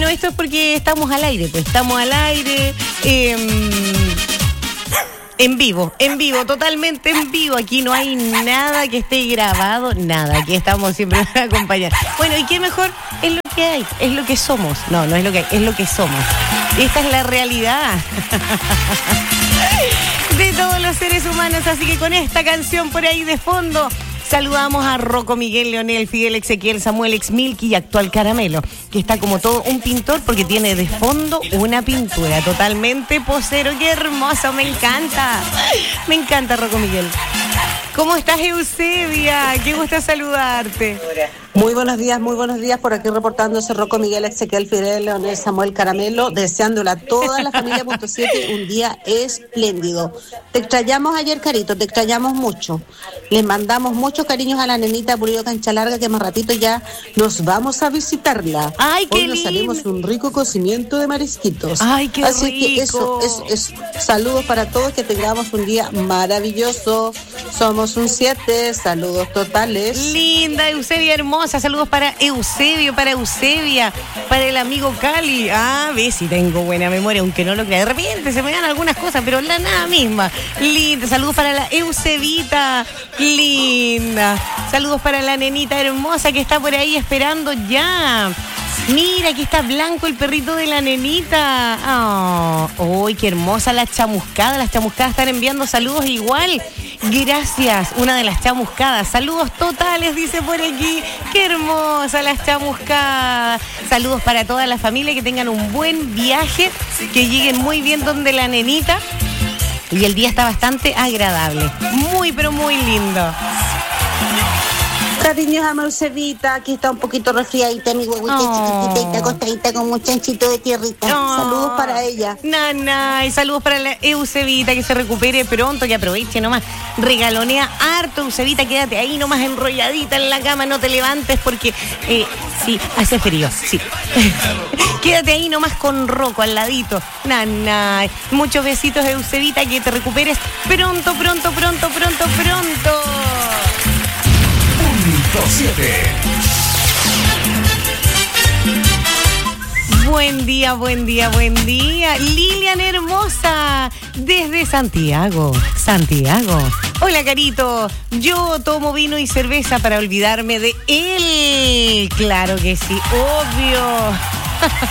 Bueno, esto es porque estamos al aire, pues estamos al aire. En vivo, totalmente en vivo. Aquí no hay nada que esté grabado, nada. Aquí estamos siempre para acompañar. Bueno, ¿y qué mejor? Es lo que hay, es lo que somos. No es lo que hay, es lo que somos. Esta es la realidad de todos los seres humanos. Así que con esta canción por ahí de fondo, saludamos a Rocco, Miguel, Leonel, Fidel, Ezequiel, Samuel, Exmilky y actual Caramelo, que está como todo un pintor porque tiene de fondo una pintura totalmente posero. ¡Qué hermoso! Me encanta. Me encanta, Rocco, Miguel. ¿Cómo estás, Eusebia? Qué gusto saludarte. Muy buenos días, por aquí reportándose Rocco, Miguel, Ezequiel, Fidel, Leonel, Samuel, Caramelo, deseándole a toda la familia .7 un día espléndido. Te extrañamos ayer, Carito, te extrañamos mucho. Les mandamos muchos cariños a la nenita Pulido Cancha Larga, que más ratito ya nos vamos a visitarla. ¡Ay, qué Hoy nos lindo! salimos un rico cocimiento de marisquitos. ¡Ay, qué Así rico! que eso, saludos para todos, que tengamos un día maravilloso. Somos un 7, saludos totales. Linda, Eusebia hermosa. Saludos para Eusebio, para Eusebia, para el amigo Cali. Ves si tengo buena memoria, aunque no lo crea. De repente se me dan algunas cosas, pero la nada misma. Linda, saludos para la Eusebita. Linda. Saludos para la nenita hermosa que está por ahí esperando ya. Mira, aquí está Blanco, el perrito de la nenita. ¡Ay, qué hermosa la chamuscada! Las chamuscadas están enviando saludos igual. Gracias, una de las chamuscadas. Saludos totales, dice por aquí. ¡Qué hermosa las chamuscadas! Saludos para toda la familia, que tengan un buen viaje, que lleguen muy bien donde la nenita. Y el día está bastante agradable. Muy, pero muy lindo. Cariños a Eusebita, aquí está un poquito resfriadita, mi huevita chiquitita y está acostadita con un chanchito de tierrita. Saludos para ella. Y saludos para la Eusebita, que se recupere pronto, que aproveche nomás. Regalonea harto, Eusebita, quédate ahí nomás enrolladita en la cama, no te levantes porque sí, hace frío, sí. Quédate ahí nomás con Rocco al ladito. Muchos besitos, Eusebita, que te recuperes pronto. 7. Buen día. Lilian hermosa, desde Santiago. Hola, Carito. Yo tomo vino y cerveza para olvidarme de él. Claro que sí, obvio.